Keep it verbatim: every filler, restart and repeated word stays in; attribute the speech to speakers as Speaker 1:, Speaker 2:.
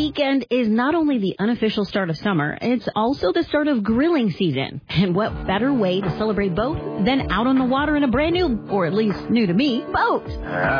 Speaker 1: weekend is not only the unofficial start of summer, it's also the start of grilling season. And what better way to celebrate both than out on the water in a brand new, or at least new to me, boat.